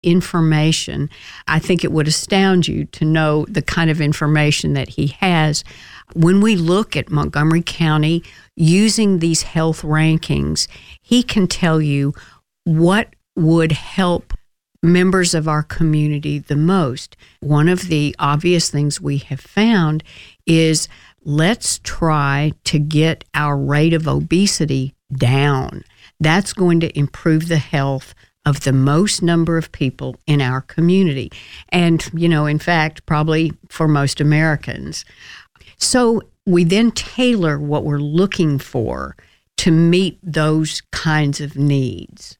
information. I think it would astound you to know the kind of information that he has. When we look at Montgomery County using these health rankings, he can tell you what would help members of our community the most. One of the obvious things we have found is let's try to get our rate of obesity down. That's going to improve the health of the most number of people in our community. And, in fact, probably for most Americans. So we then tailor what we're looking for to meet those kinds of needs.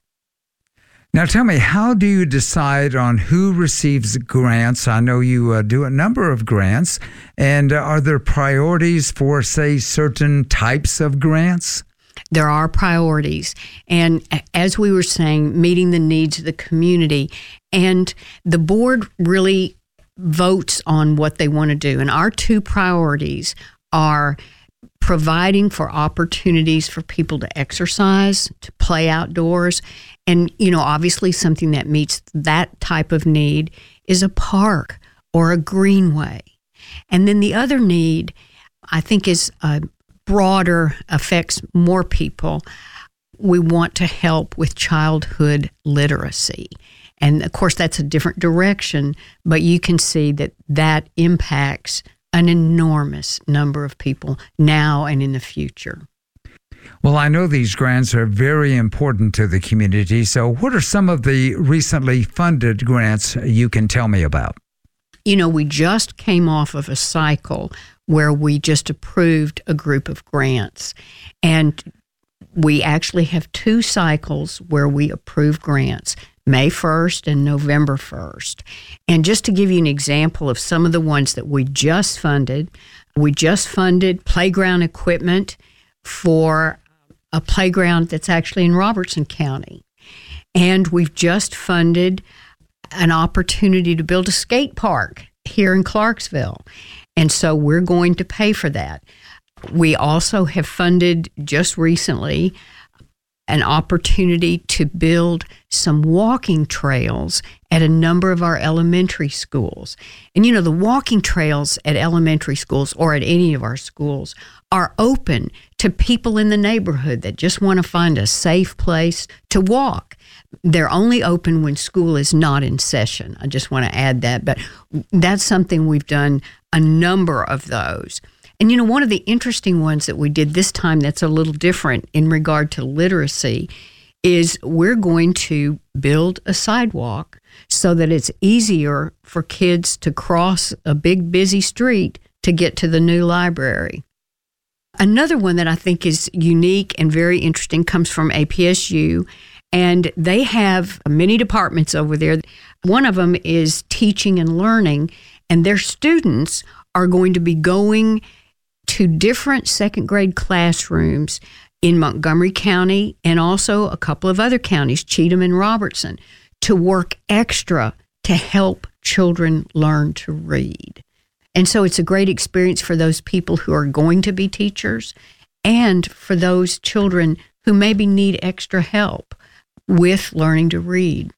Now tell me, how do you decide on who receives grants? I know you do a number of grants. And are there priorities for, say, certain types of grants? There are priorities. And as we were saying, meeting the needs of the community. And the board really votes on what they want to do. And our two priorities are providing for opportunities for people to exercise, to play outdoors. And, obviously something that meets that type of need is a park or a greenway. And then the other need, I think, is broader, affects more people. We want to help with childhood literacy. And of course, that's a different direction, but you can see that impacts an enormous number of people now and in the future. Well, I know these grants are very important to the community. So what are some of the recently funded grants you can tell me about? We just came off of a cycle where we just approved a group of grants. And we actually have two cycles where we approve grants, May 1st and November 1st. And just to give you an example of some of the ones that we just funded playground equipment for a playground that's actually in Robertson County. And we've just funded an opportunity to build a skate park here in Clarksville. And so we're going to pay for that. We also have funded just recently an opportunity to build some walking trails at a number of our elementary schools. And the walking trails at elementary schools or at any of our schools are open to people in the neighborhood that just want to find a safe place to walk. They're only open when school is not in session. I just want to add that. But that's something we've done a number of those. And one of the interesting ones that we did this time that's a little different in regard to literacy is we're going to build a sidewalk so that it's easier for kids to cross a big busy street to get to the new library. Another one that I think is unique and very interesting comes from APSU, and they have many departments over there. One of them is teaching and learning, and their students are going to be going to different second grade classrooms in Montgomery County and also a couple of other counties, Cheatham and Robertson, to work extra to help children learn to read. And so it's a great experience for those people who are going to be teachers and for those children who maybe need extra help with learning to read.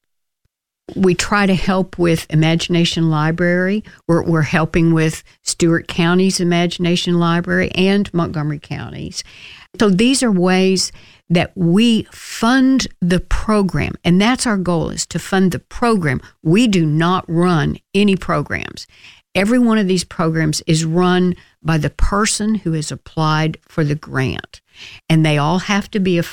We try to help with Imagination Library. We're helping with Stewart County's Imagination Library and Montgomery County's. So these are ways that we fund the program, and that's our goal, is to fund the program. We do not run any programs. Every one of these programs is run by the person who has applied for the grant. And they all have to be a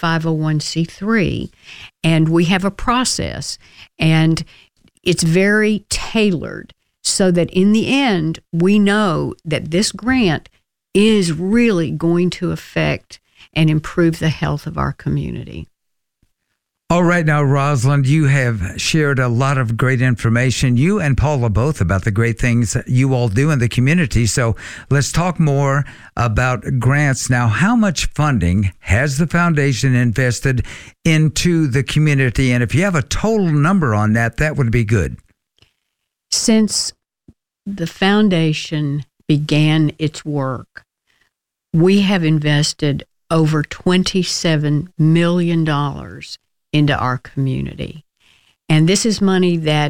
501c3. And we have a process. And it's very tailored so that in the end, we know that this grant is really going to affect and improve the health of our community. All right, now, Rosalind, you have shared a lot of great information, you and Paula both, about the great things that you all do in the community. So let's talk more about grants. Now, how much funding has the foundation invested into the community? And if you have a total number on that, that would be good. Since the foundation began its work, we have invested over $27 million into our community. And this is money that